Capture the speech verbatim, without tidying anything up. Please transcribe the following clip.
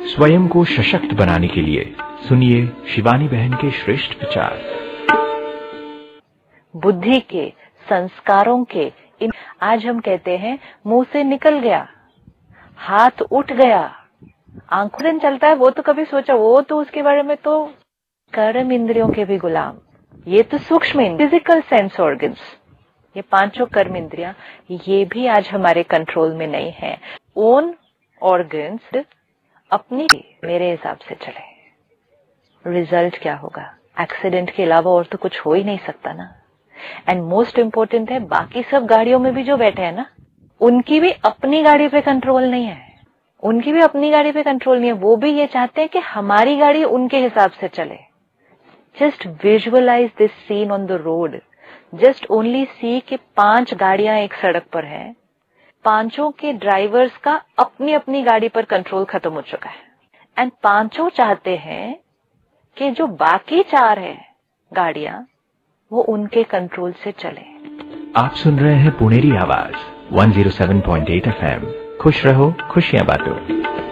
स्वयं को सशक्त बनाने के लिए सुनिए शिवानी बहन के श्रेष्ठ विचार। बुद्धि के, संस्कारों के इन आज हम कहते हैं मुंह से निकल गया, हाथ उठ गया, आंखों से चलता है, वो तो कभी सोचा, वो तो उसके बारे में तो कर्म इंद्रियों के भी गुलाम। ये तो सूक्ष्म फिजिकल सेंस ऑर्गन्स, ये पांचों कर्म इंद्रियां, ये भी आज हमारे कंट्रोल में नहीं है। ओन ऑर्गन्स अपनी मेरे हिसाब से चले, रिजल्ट क्या होगा? एक्सीडेंट के अलावा और तो कुछ हो ही नहीं सकता ना। एंड मोस्ट इम्पोर्टेंट है, बाकी सब गाड़ियों में भी जो बैठे हैं ना, उनकी भी अपनी गाड़ी पे कंट्रोल नहीं है, उनकी भी अपनी गाड़ी पे कंट्रोल नहीं है। वो भी ये चाहते हैं कि हमारी गाड़ी उनके हिसाब से चले। Just visualise this scene on the road, just only सी कि पांच गाड़ियां एक सड़क पर हैं, पांचों के ड्राइवर्स का अपनी अपनी गाड़ी पर कंट्रोल खत्म हो चुका है। एंड पांचों चाहते हैं कि जो बाकी चार है गाड़ियां, वो उनके कंट्रोल से चले। आप सुन रहे हैं पुणेरी आवाज एक सौ सात पॉइंट आठ एफ एम। खुश रहो, खुशियां बांटो।